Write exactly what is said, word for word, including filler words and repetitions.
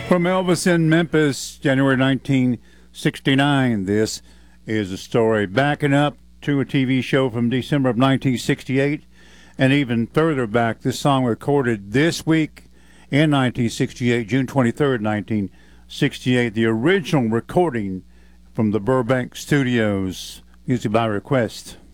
From Elvis in Memphis, January nineteen sixty-nine. This is a story backing up to a T V show from December of nineteen sixty-eight, and even further back. This song recorded this week in nineteen sixty-eight, June twenty-third, nineteen sixty-eight. The original recording from the Burbank Studios, music by request.